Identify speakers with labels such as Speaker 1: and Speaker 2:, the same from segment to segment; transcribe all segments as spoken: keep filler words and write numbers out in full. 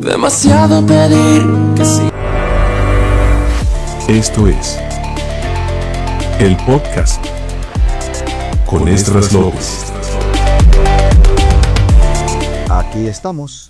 Speaker 1: Demasiado pedir que sí.
Speaker 2: Esto es el podcast con Esdras López.
Speaker 3: Aquí estamos,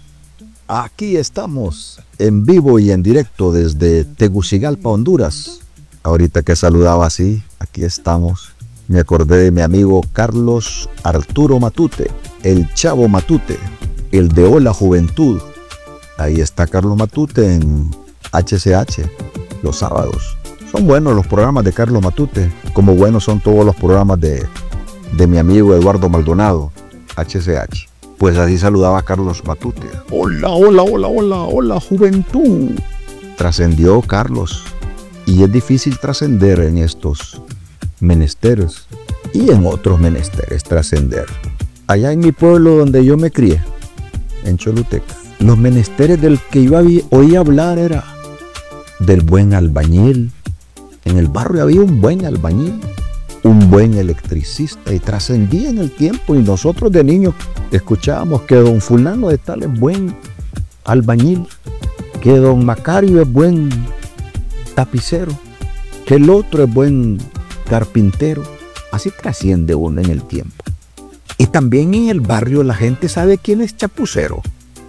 Speaker 3: aquí estamos, en vivo y en directo desde Tegucigalpa, Honduras. Ahorita que saludaba así, aquí estamos. Me acordé de mi amigo Carlos Arturo Matute, el Chavo Matute, el de Hola Juventud. Ahí está Carlos Matute en H C H, los sábados. Son buenos los programas de Carlos Matute, como buenos son todos los programas de, de mi amigo Eduardo Maldonado, H C H. Pues así saludaba a Carlos Matute. Hola, hola, hola, hola, hola, juventud. Trascendió Carlos. Y es difícil trascender en estos menesteres y en otros menesteres trascender. Allá en mi pueblo donde yo me crié, en Choluteca, los menesteres del que yo oía hablar era del buen albañil. En el barrio había un buen albañil, un buen electricista, y trascendía en el tiempo, y nosotros de niños escuchábamos que don fulano de tal es buen albañil, que don Macario es buen tapicero, que el otro es buen carpintero. Así trasciende uno en el tiempo. Y también en el barrio la gente sabe quién es chapucero,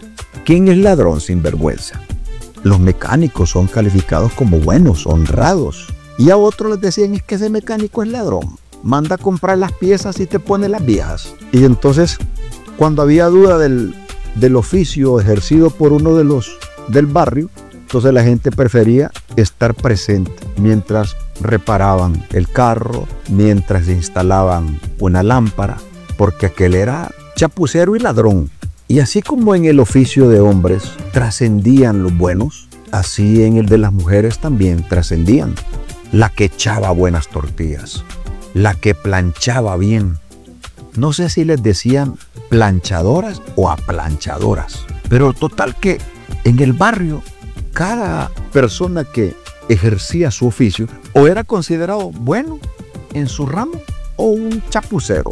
Speaker 3: quién es ladrón sinvergüenza. Los mecánicos son calificados como buenos, honrados. Y a otros les decían, es que ese mecánico es ladrón, manda a comprar las piezas y te pone las viejas. Y entonces, cuando había duda del, del oficio ejercido por uno de los del barrio, entonces la gente prefería estar presente mientras reparaban el carro, mientras instalaban una lámpara, porque aquel era chapucero y ladrón. Y así como en el oficio de hombres trascendían los buenos, así en el de las mujeres también trascendían. La que echaba buenas tortillas, la que planchaba bien. No sé si les decían planchadoras o aplanchadoras, pero total que en el barrio cada persona que ejercía su oficio o era considerado bueno en su ramo o un chapucero.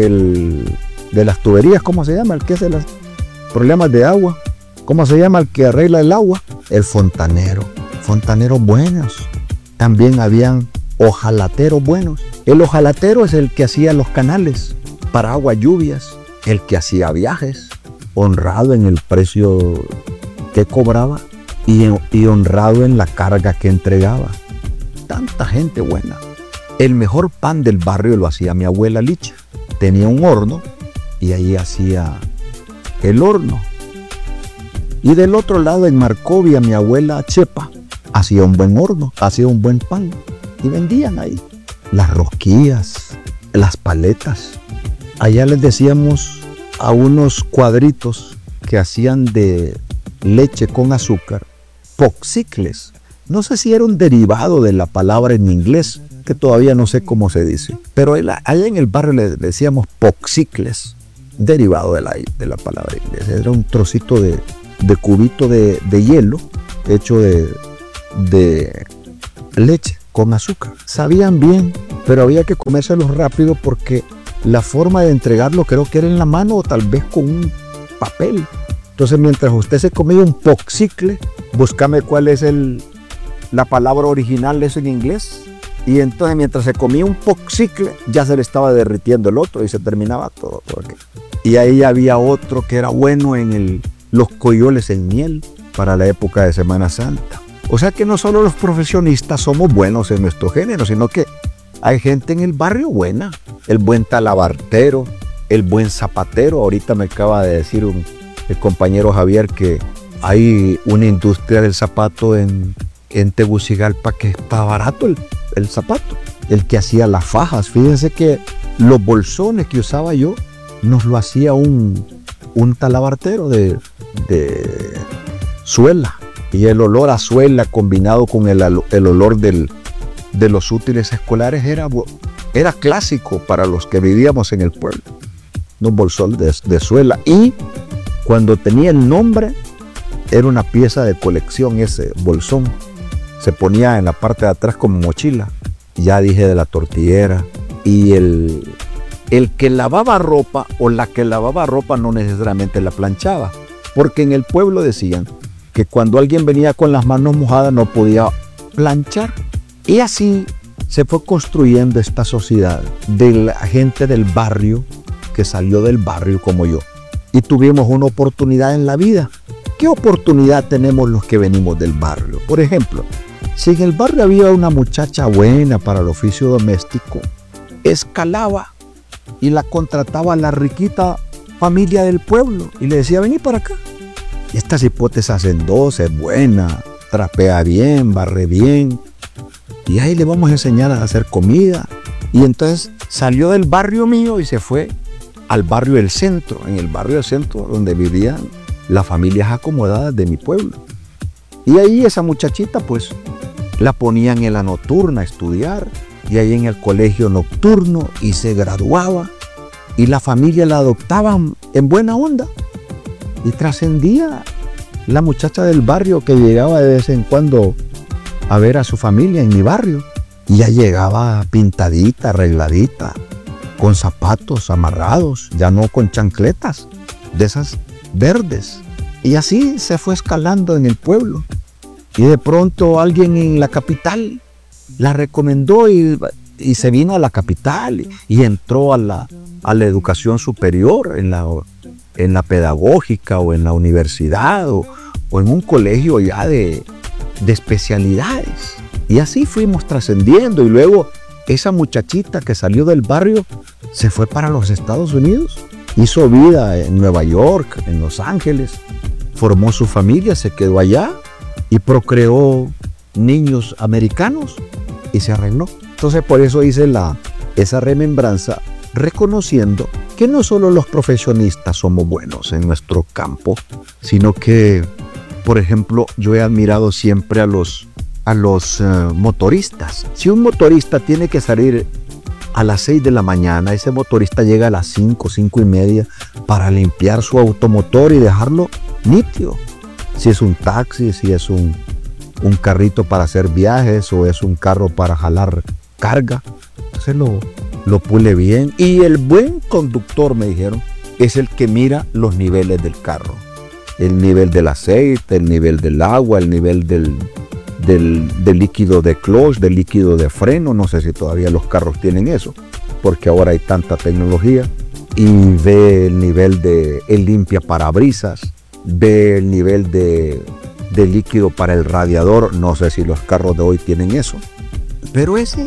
Speaker 3: El de las tuberías, ¿cómo se llama? El que hace los problemas de agua. ¿Cómo se llama el que arregla el agua? El fontanero. Fontaneros buenos. También habían hojalateros buenos. El hojalatero es el que hacía los canales para agua lluvias, el que hacía viajes, honrado en el precio que cobraba y, y honrado en la carga que entregaba. Tanta gente buena. El mejor pan del barrio lo hacía mi abuela Licha. Tenía un horno y ahí hacía el horno. Y del otro lado, en Marcovia, mi abuela Chepa hacía un buen horno, hacía un buen pan. Y vendían ahí las rosquillas, las paletas. Allá les decíamos a unos cuadritos que hacían de leche con azúcar, popsicles. No sé si era un derivado de la palabra en inglés, que todavía no sé cómo se dice. Pero allá en el barrio le decíamos popsicles, derivado de la, de la palabra inglesa. Era un trocito de, de cubito de, de hielo hecho de, de leche con azúcar. Sabían bien, pero había que comérselos rápido porque la forma de entregarlo creo que era en la mano o tal vez con un papel. Entonces, mientras usted se comía un popsicle, búscame cuál es el, la palabra original de eso en inglés. Y entonces, mientras se comía un popsicle, ya se le estaba derritiendo el otro y se terminaba todo por aquí. Y ahí había otro que era bueno en el, los coyoles en miel para la época de Semana Santa. O sea que no solo los profesionistas somos buenos en nuestro género, sino que hay gente en el barrio buena. El buen talabartero, el buen zapatero. Ahorita me acaba de decir un, el compañero Javier que hay una industria del zapato en, en Tegucigalpa que está barato el, el zapato. El que hacía las fajas. Fíjense que los bolsones que usaba yo nos lo hacía un, un talabartero de, de suela. Y el olor a suela combinado con el, el olor del, de los útiles escolares era, era clásico para los que vivíamos en el pueblo. Un bolsón de, de suela. Y cuando tenía el nombre, era una pieza de colección ese bolsón. Se ponía en la parte de atrás como mochila. Ya dije de la tortillera. Y el, el que lavaba ropa o la que lavaba ropa no necesariamente la planchaba. Porque en el pueblo decían que cuando alguien venía con las manos mojadas no podía planchar. Y así se fue construyendo esta sociedad de la gente del barrio, que salió del barrio como yo. Y tuvimos una oportunidad en la vida. ¿Qué oportunidad tenemos los que venimos del barrio? Por ejemplo, si en el barrio había una muchacha buena para el oficio doméstico, escalaba y la contrataba la riquita familia del pueblo y le decía, vení para acá. Y esta cipote es hacendosa, es buena, trapea bien, barre bien. Y ahí le vamos a enseñar a hacer comida. Y entonces salió del barrio mío y se fue al barrio del centro, en el barrio del centro donde vivían las familias acomodadas de mi pueblo. Y ahí esa muchachita pues la ponían en la nocturna a estudiar, y ahí en el colegio nocturno, y se graduaba, y la familia la adoptaban en buena onda. Y trascendía la muchacha del barrio que llegaba de vez en cuando a ver a su familia en mi barrio, y ya llegaba pintadita, arregladita, con zapatos amarrados, ya no con chancletas, de esas verdes. Y así se fue escalando en el pueblo. Y de pronto alguien en la capital la recomendó y, y se vino a la capital y, y entró a la, a la educación superior, en la, en la pedagógica o en la universidad o, o en un colegio ya de, de especialidades. Y así fuimos trascendiendo, y luego esa muchachita que salió del barrio se fue para los Estados Unidos, hizo vida en Nueva York, en Los Ángeles, formó su familia, se quedó allá y procreó niños americanos y se arregló. Entonces por eso hice la, esa remembranza, reconociendo que no solo los profesionistas somos buenos en nuestro campo, sino que, por ejemplo, yo he admirado siempre a los, a los uh, motoristas. Si un motorista tiene que salir a las seis de la mañana, ese motorista llega a las cinco, cinco y media para limpiar su automotor y dejarlo nítido. Si es un taxi, si es un, un carrito para hacer viajes o es un carro para jalar carga, entonces lo, lo pule bien. Y el buen conductor, me dijeron, es el que mira los niveles del carro. El nivel del aceite, el nivel del agua, el nivel del, del, del líquido de clutch, del líquido de freno. No sé si todavía los carros tienen eso, porque ahora hay tanta tecnología. Y ve el nivel de el limpia parabrisas, ve el nivel de, de líquido para el radiador. No sé si los carros de hoy tienen eso, pero ese.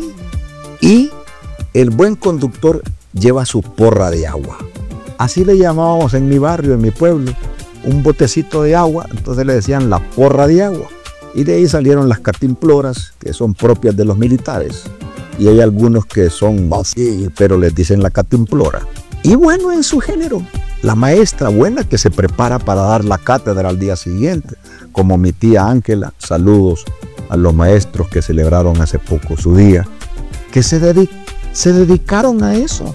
Speaker 3: Y el buen conductor lleva su porra de agua. Así le llamábamos en mi barrio, en mi pueblo, un botecito de agua. Entonces le decían la porra de agua. Y de ahí salieron las cantimploras, que son propias de los militares. Y hay algunos que son así, pero les dicen la cantimplora. Y bueno, en su género, la maestra buena que se prepara para dar la cátedra al día siguiente, como mi tía Ángela. Saludos a los maestros que celebraron hace poco su día, que se, dedic se dedicaron a eso,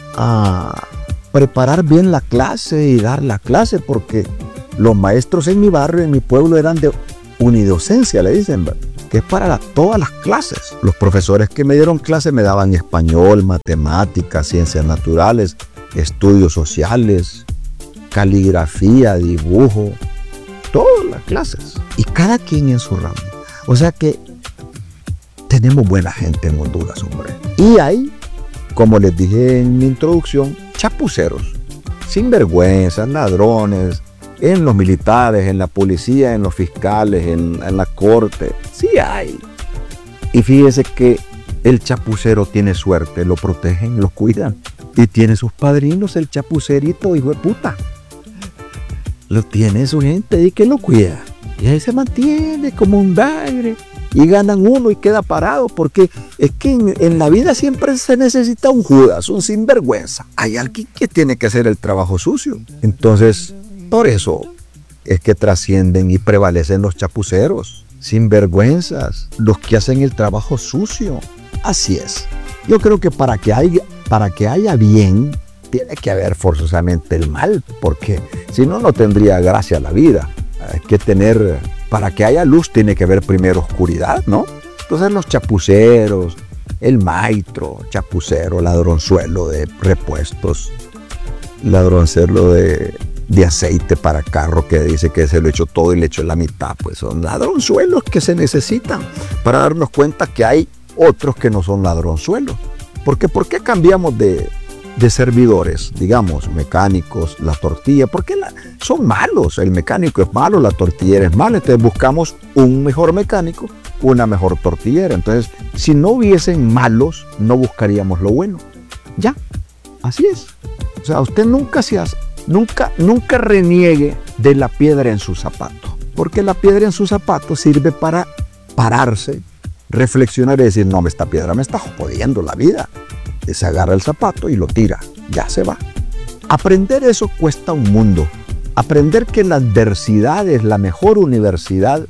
Speaker 3: a preparar bien la clase y dar la clase, porque los maestros en mi barrio, en mi pueblo, eran de unidocencia, le dicen, ¿verdad?, que es para la, todas las clases. Los profesores que me dieron clase me daban español, matemáticas, ciencias naturales, estudios sociales, caligrafía, dibujo, todas las clases, y cada quien en su ramo. O sea que tenemos buena gente en Honduras, hombre. Y hay, como les dije en mi introducción, chapuceros, sinvergüenzas, ladrones, en los militares, en la policía, en los fiscales, en, en la corte. Sí hay. Y fíjese que el chapucero tiene suerte, lo protegen, lo cuidan. Y tiene sus padrinos, el chapucerito, hijo de puta. Lo tiene su gente y que lo cuida. Y ahí se mantiene como un bagre. Y ganan uno y queda parado, porque es que en, en la vida siempre se necesita un Judas, un sinvergüenza. Hay alguien que tiene que hacer el trabajo sucio. Entonces, por eso es que trascienden y prevalecen los chapuceros, sinvergüenzas, los que hacen el trabajo sucio. Así es. Yo creo que para que haya, para que haya bien, tiene que haber forzosamente el mal, porque si no, no tendría gracia la vida. Hay que tener, para que haya luz, tiene que haber primero oscuridad, ¿no? Entonces los chapuceros, el maestro, chapucero, ladronzuelo de repuestos, ladronzuelo de, de aceite para carro que dice que se lo echó todo y le echó la mitad. Pues son ladronzuelos que se necesitan para darnos cuenta que hay otros que no son ladronzuelos. Porque ¿por qué cambiamos de, de servidores? Digamos, mecánicos, la tortilla. Porque la, son malos. El mecánico es malo, la tortillera es mala. Entonces buscamos un mejor mecánico, una mejor tortillera. Entonces, si no hubiesen malos, no buscaríamos lo bueno. Ya, así es. O sea, usted nunca se hace, nunca, nunca reniegue de la piedra en su zapato. Porque la piedra en su zapato sirve para pararse, reflexionar y decir, no, esta piedra me está jodiendo la vida. Y se agarra el zapato y lo tira, ya se va. Aprender eso cuesta un mundo. Aprender que la adversidad es la mejor universidad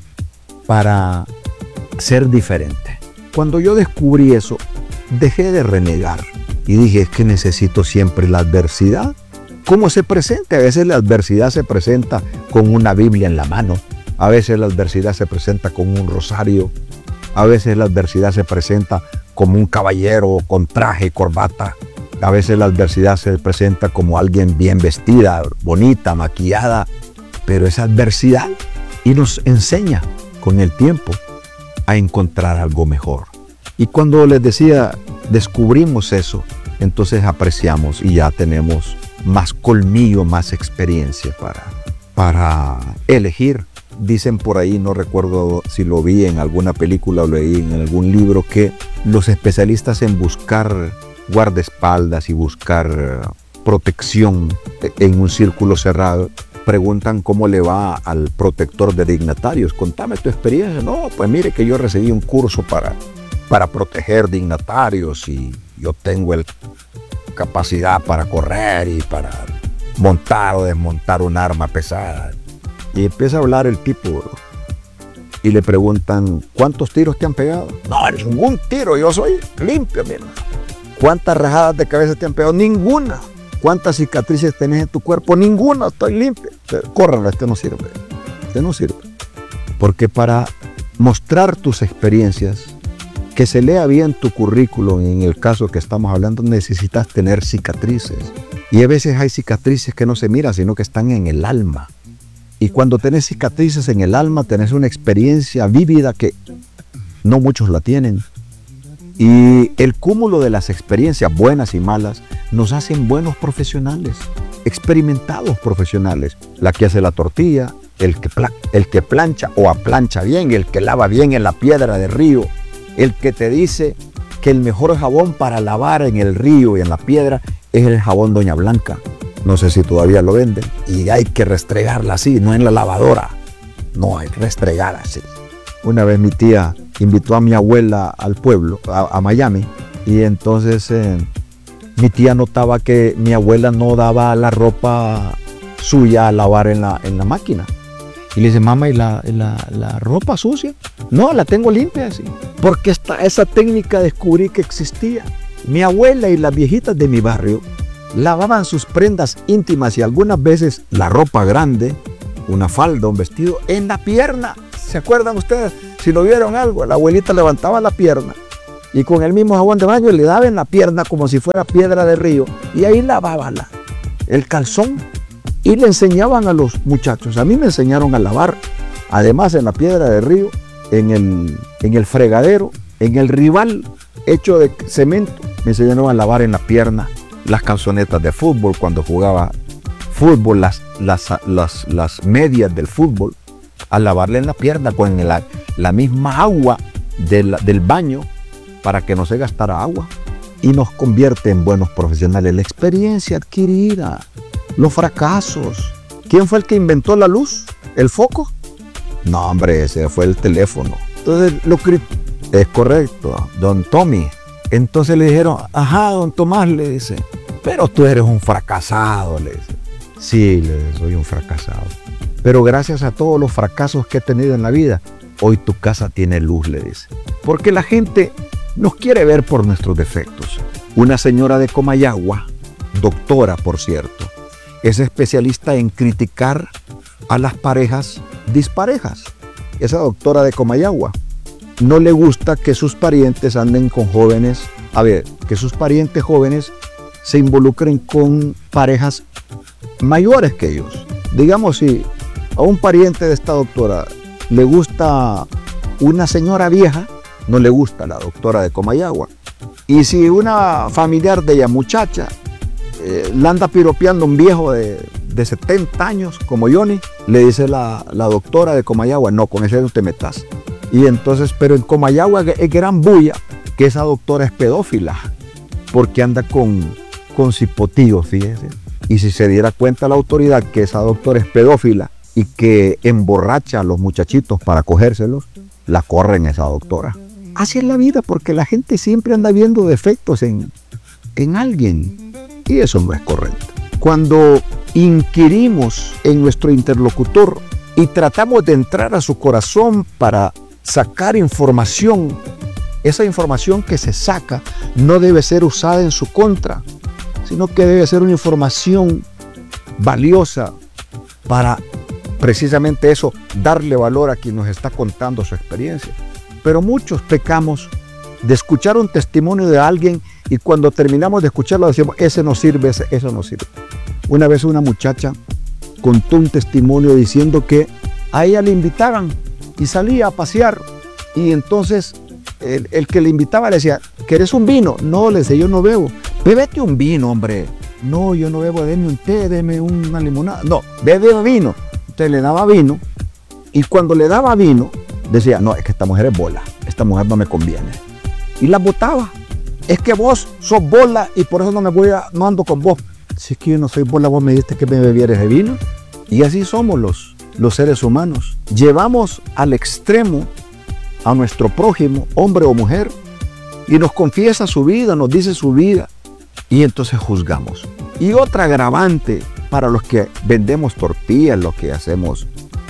Speaker 3: para ser diferente. Cuando yo descubrí eso, dejé de renegar y dije, es que necesito siempre la adversidad. ¿Cómo se presenta? A veces la adversidad se presenta con una Biblia en la mano, a veces la adversidad se presenta con un rosario, a veces la adversidad se presenta como un caballero con traje y corbata, a veces la adversidad se presenta como alguien bien vestida, bonita, maquillada, pero es adversidad y nos enseña con el tiempo a encontrar algo mejor. Y cuando les decía, descubrimos eso, entonces apreciamos y ya tenemos más colmillo, más experiencia para, para elegir. Dicen por ahí, no recuerdo si lo vi en alguna película o lo leí en algún libro, que los especialistas en buscar guardaespaldas y buscar protección en un círculo cerrado preguntan cómo le va al protector de dignatarios. Contame tu experiencia. No, pues mire que yo recibí un curso para, para proteger dignatarios y yo tengo el capacidad para correr y para montar o desmontar un arma pesada. Y empieza a hablar el tipo y le preguntan, ¿cuántos tiros te han pegado? No, ningún tiro, yo soy limpio, mira. ¿Cuántas rajadas de cabeza te han pegado? Ninguna. ¿Cuántas cicatrices tenés en tu cuerpo? Ninguna, estoy limpio. Córralo, este no sirve. Este no sirve. Porque para mostrar tus experiencias, que se lea bien tu currículum, en el caso que estamos hablando, necesitas tener cicatrices. Y a veces hay cicatrices que no se miran, sino que están en el alma. Y cuando tenés cicatrices en el alma, tenés una experiencia vívida que no muchos la tienen. Y el cúmulo de las experiencias buenas y malas nos hacen buenos profesionales, experimentados profesionales. La que hace la tortilla, el que, pla- el que plancha o aplancha bien, el que lava bien en la piedra del río, el que te dice que el mejor jabón para lavar en el río y en la piedra es el jabón Doña Blanca. No sé si todavía lo venden. Y hay que restregarla así, no en la lavadora. No, hay que restregar así. Una vez mi tía invitó a mi abuela al pueblo, a, a Miami, y entonces eh, mi tía notaba que mi abuela no daba la ropa suya a lavar en la, en la máquina. Y le dice, mamá, ¿y la, la, la ropa sucia? No, la tengo limpia así. Porque esta, esa técnica descubrí que existía. Mi abuela y las viejitas de mi barrio lavaban sus prendas íntimas y algunas veces la ropa grande, una falda, un vestido, en la pierna. ¿Se acuerdan ustedes? Si lo vieron algo, la abuelita levantaba la pierna y con el mismo jabón de baño le daba en la pierna como si fuera piedra de río y ahí lavaba la, el calzón y le enseñaban a los muchachos. A mí me enseñaron a lavar, además en la piedra de río, en el, en el fregadero, en el rival hecho de cemento, me enseñaron a lavar en la pierna las calzonetas de fútbol cuando jugaba fútbol, las, las, las, las medias del fútbol, a lavarle en la pierna con la, la misma agua del, del baño para que no se gastara agua. Y nos convierte en buenos profesionales. La experiencia adquirida, los fracasos. ¿Quién fue el que inventó la luz? ¿El foco? No, hombre, ese fue el teléfono. Entonces, lo cri- es correcto, don Tommy. Entonces le dijeron, ajá, don Tomás, le dice, pero tú eres un fracasado, le dice. Sí, le dice, soy un fracasado. Pero gracias a todos los fracasos que he tenido en la vida, hoy tu casa tiene luz, le dice. Porque la gente nos quiere ver por nuestros defectos. Una señora de Comayagua, doctora por cierto, es especialista en criticar a las parejas disparejas. Esa doctora de Comayagua no le gusta que sus parientes anden con jóvenes, a ver, que sus parientes jóvenes se involucren con parejas mayores que ellos. digamos, si a un pariente de esta doctora le gusta una señora vieja, no le gusta la doctora de Comayagua. Y si una familiar de ella, muchacha, eh, la anda piropeando un viejo de, de setenta años, como Johnny, le dice la, la doctora de Comayagua, no, con ese no te metas. Y entonces, pero en Comayagua es gran bulla que esa doctora es pedófila, porque anda con, con cipotíos, fíjese. Y si se diera cuenta la autoridad que esa doctora es pedófila y que emborracha a los muchachitos para cogérselos, la corren esa doctora. Así es la vida, porque la gente siempre anda viendo defectos en, en alguien, y eso no es correcto. Cuando inquirimos en nuestro interlocutor y tratamos de entrar a su corazón para sacar información, esa información que se saca no debe ser usada en su contra, sino que debe ser una información valiosa para precisamente eso, darle valor a quien nos está contando su experiencia. Pero muchos pecamos de escuchar un testimonio de alguien y cuando terminamos de escucharlo decimos, ese no sirve, ese, eso no sirve. Una vez una muchacha contó un testimonio diciendo que a ella le invitaban y salía a pasear y entonces el, el que le invitaba le decía, ¿querés un vino? No, le decía, yo no bebo. Bébete un vino, hombre. No, yo no bebo, deme un té, deme una limonada. No, bebe vino. Entonces le daba vino y cuando le daba vino decía, no, es que esta mujer es bola, esta mujer no me conviene. Y la botaba. Es que vos sos bola y por eso no me voy a, no ando con vos. Si es que yo no soy bola, vos me dijiste que me bebieras de vino. Y así somos los, los seres humanos. Llevamos al extremo a nuestro prójimo, hombre o mujer, y nos confiesa su vida, nos dice su vida, y entonces juzgamos. Y otra agravante para los que vendemos tortillas, los que hacemos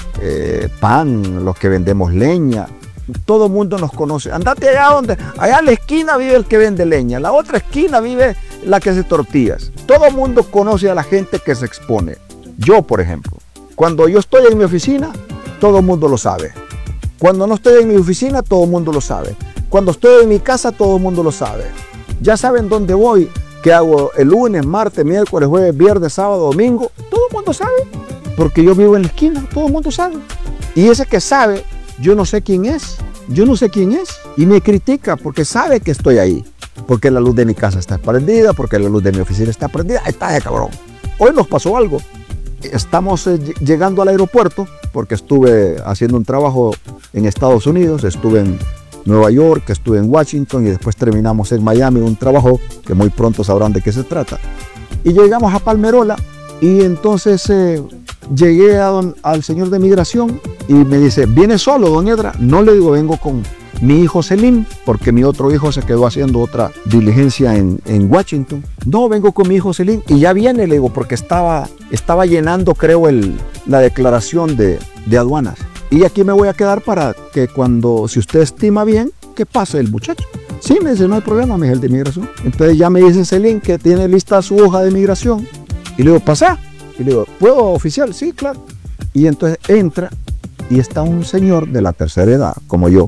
Speaker 3: eh, pan, los que vendemos leña, todo el mundo nos conoce. Andate allá donde, allá en la esquina vive el que vende leña, en la otra esquina vive la que hace tortillas. Todo el mundo conoce a la gente que se expone. Yo, por ejemplo, cuando yo estoy en mi oficina, todo el mundo lo sabe. Cuando no estoy en mi oficina, todo el mundo lo sabe. Cuando estoy en mi casa, todo el mundo lo sabe. Ya saben dónde voy, qué hago el lunes, martes, miércoles, jueves, viernes, sábado, domingo. Todo el mundo sabe, porque yo vivo en la esquina, todo el mundo sabe. Y ese que sabe, yo no sé quién es, yo no sé quién es. Y me critica porque sabe que estoy ahí. Porque la luz de mi casa está prendida, porque la luz de mi oficina está prendida. Ahí está de cabrón. Hoy nos pasó algo. Estamos eh, llegando al aeropuerto, porque estuve haciendo un trabajo en Estados Unidos, estuve en Nueva York, estuve en Washington y después terminamos en Miami, un trabajo que muy pronto sabrán de qué se trata. Y llegamos a Palmerola y entonces eh, llegué a don, al señor de migración y me dice, ¿viene solo, don Edra? No, le digo, vengo con mi hijo Selim, porque mi otro hijo se quedó haciendo otra diligencia en, en Washington. No, vengo con mi hijo Selim y ya viene, le digo, porque estaba, estaba llenando, creo, el, la declaración de, de aduanas. Y aquí me voy a quedar para que cuando, si usted estima bien, que pase el muchacho. Sí, me dice, no hay problema, me dice el de migración. Entonces ya me dice Selim que tiene lista su hoja de migración. Y le digo, pasa. Y le digo, ¿puedo, oficial? Sí, claro. Y entonces entra y está un señor de la tercera edad, como yo.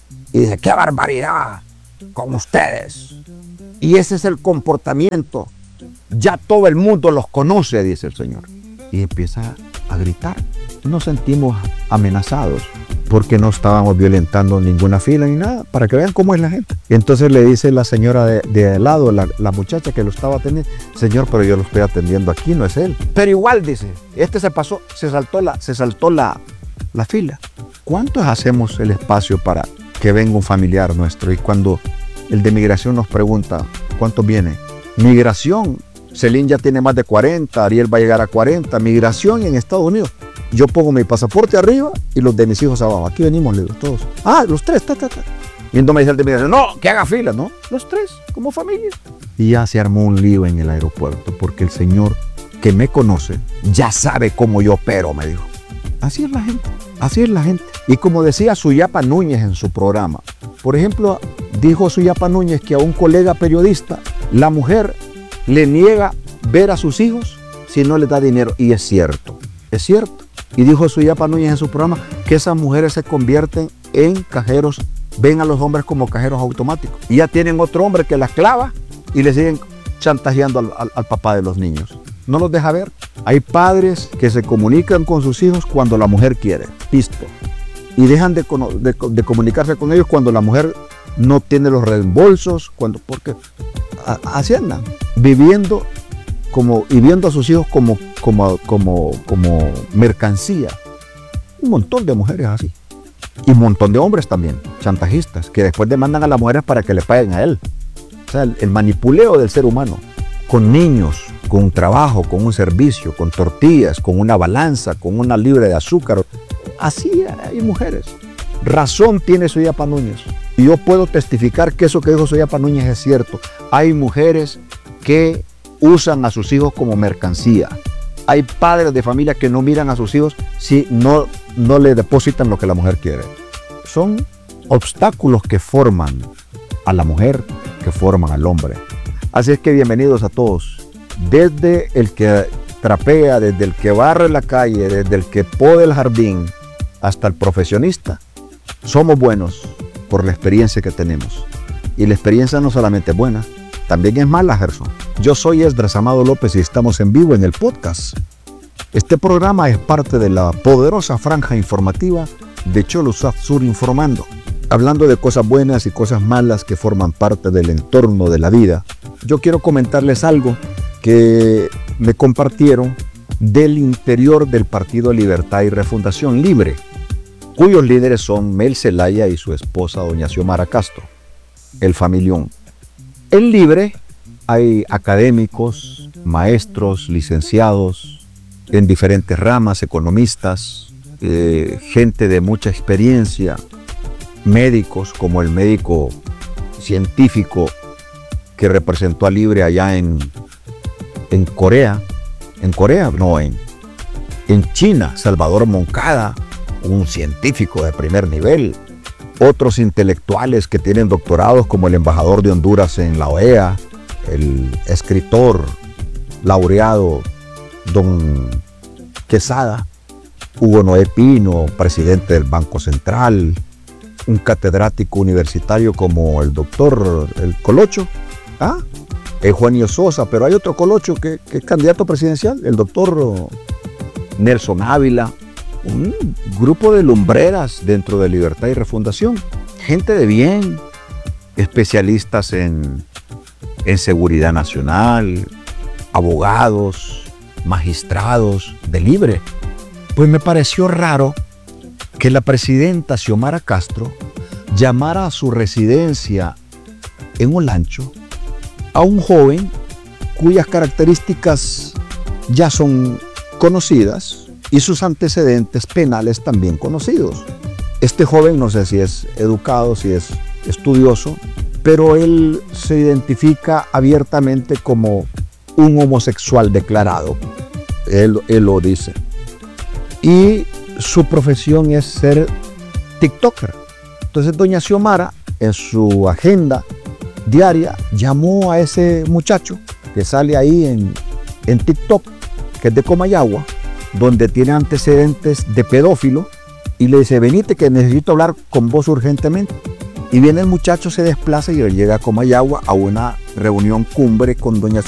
Speaker 3: Y dice, ¡qué barbaridad con ustedes! Y ese es el comportamiento. Ya todo el mundo los conoce, dice el señor. Y empieza a gritar. Nos sentimos amenazados porque no estábamos violentando ninguna fila ni nada, para que vean cómo es la gente. Y entonces le dice la señora de, de al lado, la, la muchacha que lo estaba atendiendo, señor, pero yo lo estoy atendiendo aquí, no es él. Pero igual, dice, este se pasó, se saltó la, se saltó la, la fila. ¿Cuántos hacemos el espacio para que venga un familiar nuestro? Y cuando el de migración nos pregunta, ¿cuántos viene? Migración, Selim ya tiene más de cuarenta, Ariel va a llegar a cuarenta, migración en Estados Unidos. Yo pongo mi pasaporte arriba y los de mis hijos abajo. Aquí venimos, le digo, todos. Ah, los tres, ta, ta, ta. Y entonces me dice el de migración, no, que haga fila, ¿no? Los tres, como familia. Y ya se armó un lío en el aeropuerto porque el señor que me conoce ya sabe cómo yo opero, me dijo. Así es la gente, así es la gente. Y como decía Suyapa Núñez en su programa, por ejemplo, dijo Suyapa Núñez que a un colega periodista, la mujer le niega ver a sus hijos si no le da dinero. Y es cierto, es cierto. Y dijo Suyapa Núñez en su programa que esas mujeres se convierten en cajeros, ven a los hombres como cajeros automáticos. Y ya tienen otro hombre que las clava y le siguen chantajeando al, al, al papá de los niños. no los deja ver. Hay padres que se comunican con sus hijos cuando la mujer quiere, listo. Y dejan de, de, de comunicarse con ellos cuando la mujer no tiene los reembolsos, cuando, porque a, así andan, viviendo como, y viendo a sus hijos como, como, como, como mercancía. Un montón de mujeres así. Y un montón de hombres también, chantajistas, que después demandan a las mujeres para que le paguen a él. O sea, el, el manipuleo del ser humano, con niños, con un trabajo, con un servicio, con tortillas, con una balanza, con una libra de azúcar. Así hay mujeres. Razón tiene Soyapa Núñez. Y yo puedo testificar que eso que dijo Soyapa Núñez es cierto. Hay mujeres que usan a sus hijos como mercancía. Hay padres de familia que no miran a sus hijos si no, no le depositan lo que la mujer quiere. Son obstáculos que forman a la mujer, que forman al hombre. Así es que bienvenidos a todos. Desde el que trapea, desde el que barre la calle, desde el que poda el jardín, hasta el profesionista, somos buenos por la experiencia que tenemos. Y la experiencia no solamente es buena, también es mala, Gerson. Yo soy Esdras Amado López y estamos en vivo en el podcast. Este programa es parte de la poderosa franja informativa de Cholusat Sur Informando, hablando de cosas buenas y cosas malas que forman parte del entorno de la vida. Yo quiero comentarles algo que me compartieron del interior del Partido Libertad y Refundación Libre, cuyos líderes son Mel Zelaya y su esposa doña Xiomara Castro, el familión. En Libre hay académicos, maestros, licenciados en diferentes ramas, economistas, eh, gente de mucha experiencia, médicos como el médico científico que representó a Libre allá en, en Corea, en Corea, no, en, en China, Salvador Moncada, un científico de primer nivel, otros intelectuales que tienen doctorados como el embajador de Honduras en la O E A, el escritor laureado don Quesada, Hugo Noé Pino, presidente del Banco Central, un catedrático universitario como el doctor el Colocho, ¿ah? Eugenio Sosa, pero hay otro Colocho que, que es candidato presidencial, el doctor Nelson Ávila, un grupo de lumbreras dentro de Libertad y Refundación, gente de bien, especialistas en, en seguridad nacional, abogados, magistrados de Libre. Pues me pareció raro que la presidenta Xiomara Castro llamara a su residencia en Olancho a un joven cuyas características ya son conocidas y sus antecedentes penales también conocidos. Este joven no sé si es educado, si es estudioso, pero él se identifica abiertamente como un homosexual declarado. Él, él lo dice. Y su profesión es ser TikToker. Entonces doña Xiomara, en su agenda diaria, llamó a ese muchacho que sale ahí en, en TikTok, que es de Comayagua, donde tiene antecedentes de pedófilo, y le dice: venite que necesito hablar con vos urgentemente. Y viene el muchacho, se desplaza y llega a Comayagua a una reunión cumbre con doña